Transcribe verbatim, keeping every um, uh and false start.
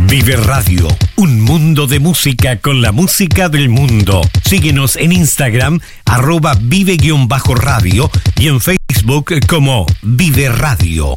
Vive Radio, un mundo de música con la música del mundo. Síguenos en Instagram, arroba vive-radio y en Facebook como Vive Radio.